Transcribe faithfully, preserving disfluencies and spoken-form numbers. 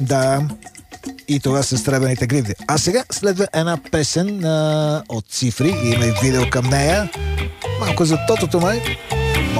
Да. И това са сребърните гривни. А сега следва една песен а, от Цифри. Има и видео към нея. Малко за тотото май.